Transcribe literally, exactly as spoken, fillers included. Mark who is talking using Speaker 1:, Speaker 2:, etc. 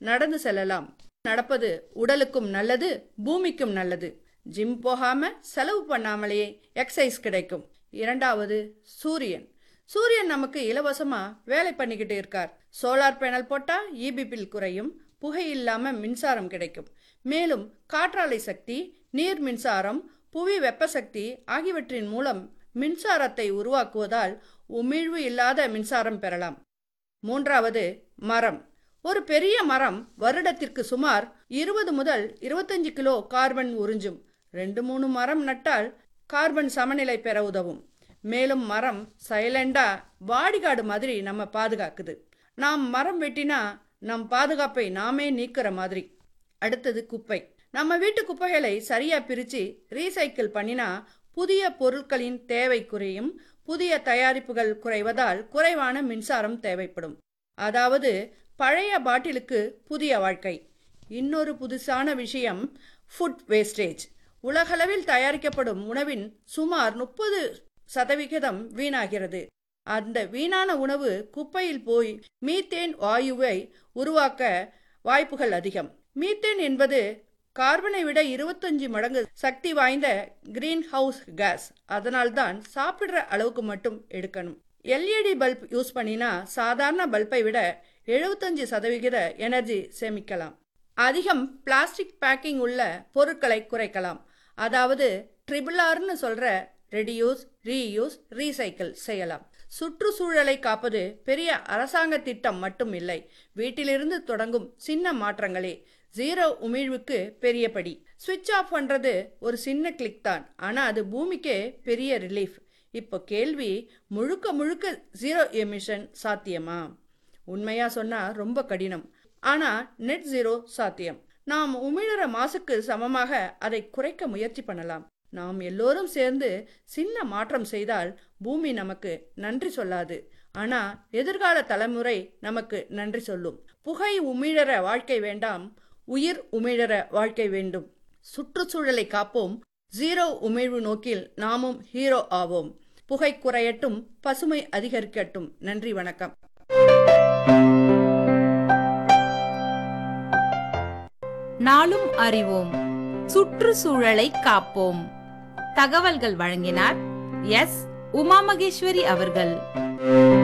Speaker 1: நடந்து செல்லலாம். நடப்பது உடலுக்கும் நல்லது, பூமிக்கும் நல்லது. ஜிம் போகாம செலவு பண்ணாமலேயே எக்ஸசைஸ் கிடைக்கும். இரண்டாவது, சூரியன். சூரியன் நமக்கு இலவசமா வேலை பண்ணிக்கிட்டு இருக்கார். சோலார் பேனல் போட்டா ஈபி பில் குறையும், புகை இல்லாம மின்சாரம் கிடைக்கும். மேலும் காற்றாலை சக்தி, நீர் மின்சாரம், புவி வெப்ப சக்தி ஆகியவற்றின் மூலம் மின்சாரத்தை உருவாக்குவதால் உமிழ்வு இல்லாத மின்சாரம் பெறலாம். மூன்றாவது, மரம். ஒரு பெரிய மரம் வருடத்திற்கு சுமார் இருபது முதல் இருபத்தஞ்சு கிலோ கார்பன் உறிஞ்சும். ரெண்டு மூணு மரம் நட்டால் கார்பன் சமநிலை பெற உதவும். மேலும் மரம் சைலண்டா பாடிகார்டு மாதிரி நம்ம பாதுகாக்குது. நாம் மரம் வெட்டினா நம் பாதுகாப்பை நாமே நீக்கிற மாதிரி. அடுத்தது, குப்பை. நம்ம வீட்டு குப்பைகளை சரியா பிரிச்சு ரீசைக்கிள் பண்ணினா புதிய பொருட்களின் தேவை குறையும். புதிய தயாரிப்புகள் குறைவதால் குறைவான மின்சாரம் தேவைப்படும். அதாவது பழைய பாட்டிலுக்கு புதிய வாழ்க்கை. இன்னொரு புதுசான விஷயம், ஃபுட் வேஸ்டேஜ். உலகளவில் தயாரிக்கப்படும் உணவின் சுமார் முப்பது சதவிகிதம் வீணாகிறது. அந்த வீணான உணவு குப்பையில் போய் மீத்தேன் வாயுவை உருவாக்க வாய்ப்புகள் அதிகம். மீத்தேன் என்பது கார்பனை விட இருபத்தஞ்சு மடங்கு சக்தி வாய்ந்த கிரீன் ஹவுஸ் கேஸ். அதனால்தான் சாப்பிடுற அளவுக்கு மட்டும் எடுக்கணும். எல்இடி பல்ப் யூஸ் பண்ணினா சாதாரண பல்பை விட எழுபத்தஞ்சு சதவிகித எனர்ஜி சேமிக்கலாம். அதிகம் பிளாஸ்டிக் பேக்கிங் உள்ள பொருட்களை குறைக்கலாம். அதாவது ட்ரிபிள் ஆர்னு சொல்ற ரெடியூஸ், ரீயூஸ், ரீசைக்கிள் செய்யலாம். சுற்றுச்சூழலை காப்பது பெரிய அரசாங்க திட்டம் மட்டும் இல்லை, வீட்டிலிருந்து தொடங்கும் சின்ன மாற்றங்களே ஜீரோ உமிழ்வுக்கு பெரிய படி. ஸ்விட்ச் ஆஃப் பண்றது ஒரு சின்ன கிளிக் தான், ஆனா அது பூமிக்கே பெரிய ரிலீஃப். இப்போ கேள்வி, முழுக்க முழுக்க ஜீரோ எமிஷன் சாத்தியமா? உண்மையா சொன்னா ரொம்ப கடினம். ஆனா நெட் ஜீரோ சாத்தியம். நாம் உமிழற மாசுக்கு சமமாக அதை குறைக்க முயற்சி பண்ணலாம். நாம் எல்லோரும் சேர்ந்து சின்ன மாற்றம் செய்தால் பூமி நமக்கு நன்றி சொல்லாது, ஆனா எதிர்கால தலைமுறை நமக்கு நன்றி சொல்லும். புகை உமிழற வாழ்க்கை வேண்டாம், உயிர் உமிழற வாழ்க்கை வேண்டும். சுற்றுச்சூழலை காப்போம், ஜீரோ உமிழ்வு நோக்கில் நாமும் ஹீரோ ஆவோம். புகை குறையட்டும், பசுமை அதிகரிக்கட்டும். நன்றி, வணக்கம்.
Speaker 2: நாளும் அறிவோம், சுற்றுச்சூழலை காப்போம். தகவல்கள் வழங்கினார் எஸ் உமா மகேஸ்வரி அவர்கள்.